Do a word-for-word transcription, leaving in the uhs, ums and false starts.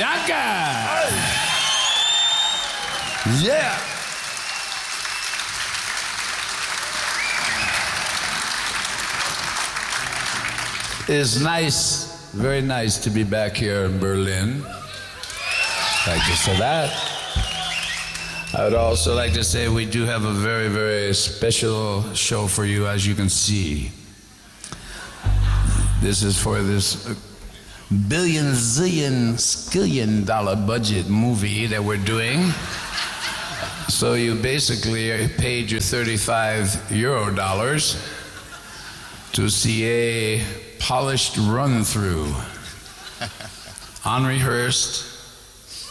Danke! Yeah! It's nice, very nice to be back here in Berlin. Thank you for that. I would also like to say we do have a very, very special show for you, as you can see. This is for this billion, zillion, skillion dollar budget movie that we're doing. So you basically paid your thirty-five euro dollars to see a polished run-through, unrehearsed,